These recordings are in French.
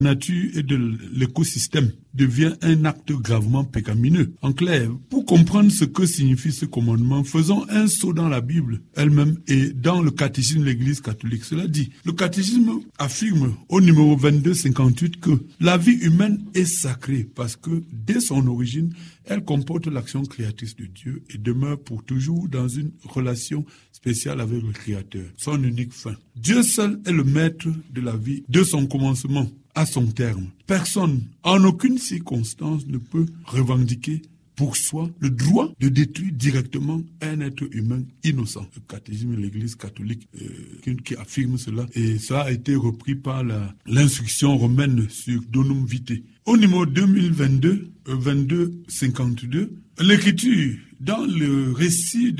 nature et de l'écosystème devient un acte gravement pécamineux. En clair, pour comprendre ce que signifie ce commandement, faisons un saut dans la Bible elle-même et dans le catéchisme de l'Église catholique. Cela dit, le catéchisme affirme au numéro 2258 que la vie humaine est sacrée parce que dès son origine, elle comporte l'action créatrice de Dieu et demeure pour toujours dans une relation spéciale avec le Créateur, son unique fin. Dieu seul est le maître de la vie, de son commencement à son terme. Personne, en aucune circonstance, ne peut revendiquer pour soi le droit de détruire directement un être humain innocent. Le catéchisme de l'Église catholique qui affirme cela, et ça a été repris par l'instruction romaine sur Donum Vitae. Au numéro 2252, l'Écriture, dans le récit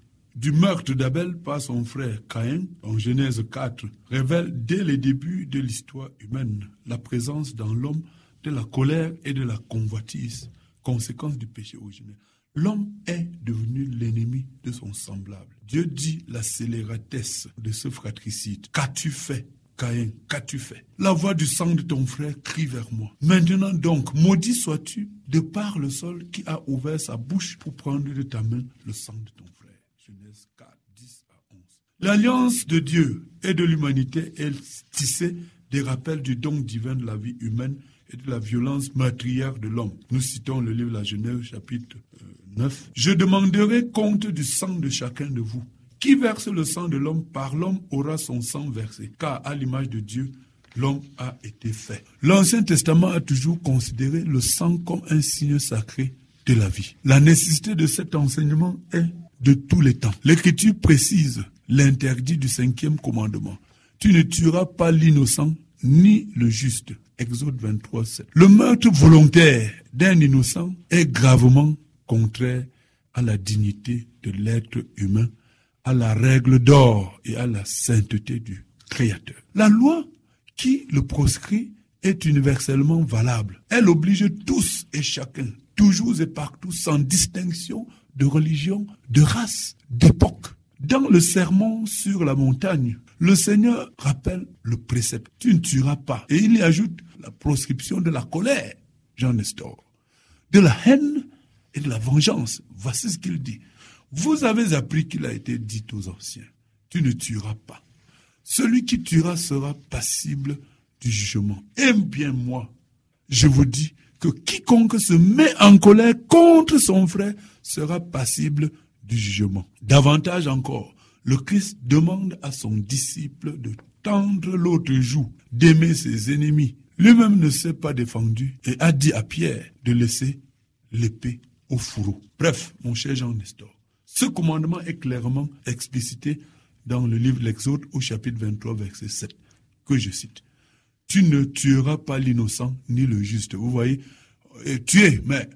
du meurtre d'Abel par son frère Caïn, en Genèse 4, révèle dès les débuts de l'histoire humaine la présence dans l'homme de la colère et de la convoitise, conséquence du péché originel. L'homme est devenu l'ennemi de son semblable. Dieu dit la scélératesse de ce fratricide. Qu'as-tu fait, Caïn? Qu'as-tu fait? La voix du sang de ton frère crie vers moi. Maintenant donc, maudit sois-tu de par le sol qui a ouvert sa bouche pour prendre de ta main le sang de ton frère. Genèse 4, 10 à 11. L'alliance de Dieu et de l'humanité est tissée des rappels du don divin de la vie humaine et de la violence meurtrière de l'homme. Nous citons le livre de la Genèse, chapitre 9. « Je demanderai compte du sang de chacun de vous. Qui verse le sang de l'homme, par l'homme aura son sang versé, car à l'image de Dieu, l'homme a été fait. » L'Ancien Testament a toujours considéré le sang comme un signe sacré de la vie. La nécessité de cet enseignement est de tous les temps. L'Écriture précise l'interdit du 5e commandement. Tu ne tueras pas l'innocent ni le juste. Exode 23, 7. Le meurtre volontaire d'un innocent est gravement contraire à la dignité de l'être humain, à la règle d'or et à la sainteté du Créateur. La loi qui le proscrit est universellement valable. Elle oblige tous et chacun, toujours et partout, sans distinction de religion, de race, d'époque. Dans le sermon sur la montagne, le Seigneur rappelle le précepte. Tu ne tueras pas. Et il y ajoute la proscription de la colère, Jean Nestor, de la haine et de la vengeance. Voici ce qu'il dit. Vous avez appris qu'il a été dit aux anciens. Tu ne tueras pas. Celui qui tuera sera passible du jugement. Et bien moi, je vous dis que quiconque se met en colère contre son frère sera passible du jugement. Davantage encore, le Christ demande à son disciple de tendre l'autre joue, d'aimer ses ennemis. Lui-même ne s'est pas défendu et a dit à Pierre de laisser l'épée au fourreau. Bref, mon cher Jean Nestor, ce commandement est clairement explicité dans le livre de l'Exode au chapitre 23, verset 7, que je cite. Tu ne tueras pas l'innocent ni le juste. Vous voyez, tuer, mais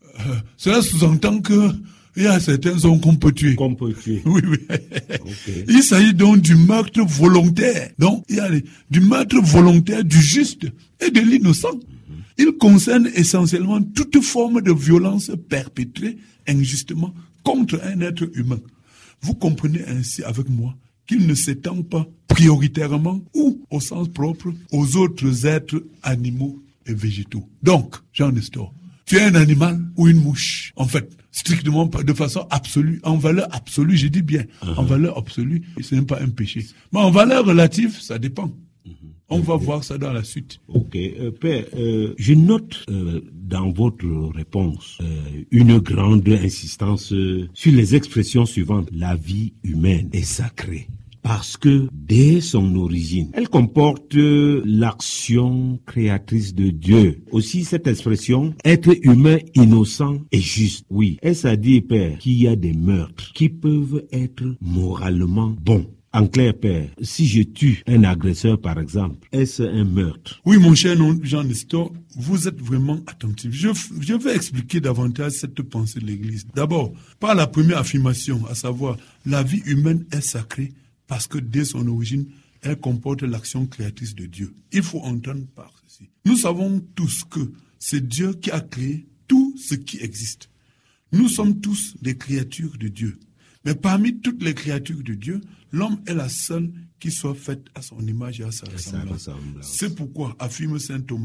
cela sous-entend que il y a certains hommes qu'on peut tuer. Qu'on peut tuer. Oui, oui. Okay. Il s'agit donc du meurtre volontaire. Donc, il y a du meurtre volontaire du juste et de l'innocent. Il concerne essentiellement toute forme de violence perpétrée injustement contre un être humain. Vous comprenez ainsi avec moi qu'il ne s'étend pas prioritairement ou au sens propre aux autres êtres animaux et végétaux. Donc, Jean Nestor, tu es un animal ou une mouche, en fait, strictement de façon absolue, en valeur absolue, je dis bien, en valeur absolue, ce n'est pas un péché. Mais en valeur relative, ça dépend. On va voir ça dans la suite. Ok, Père, je note dans votre réponse une grande insistance sur les expressions suivantes. La vie humaine est sacrée. Parce que dès son origine, elle comporte l'action créatrice de Dieu. Aussi cette expression, être humain innocent et juste. Oui, est-ce à dire, Père, qu'il y a des meurtres qui peuvent être moralement bons? En clair, Père, si je tue un agresseur, par exemple, est-ce un meurtre? Oui, mon cher Jean Nestor, vous êtes vraiment attentif. Je vais expliquer davantage cette pensée de l'Église. D'abord, par la première affirmation, à savoir, la vie humaine est sacrée parce que dès son origine, elle comporte l'action créatrice de Dieu. Il faut entendre par ceci. Nous savons tous que c'est Dieu qui a créé tout ce qui existe. Nous sommes tous des créatures de Dieu. Mais parmi toutes les créatures de Dieu, l'homme est la seule qui soit faite à son image et à sa ressemblance. C'est pourquoi, affirme saint Thomas,